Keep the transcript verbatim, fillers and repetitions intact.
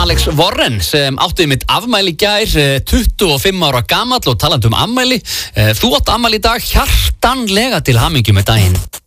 Alex Warren sem átti mitt afmæli í gær, tuttugu og fimm ára gamall og talandi um afmæli. Þú átt afmæli í dag, hjartanlega til hamingju með daginn.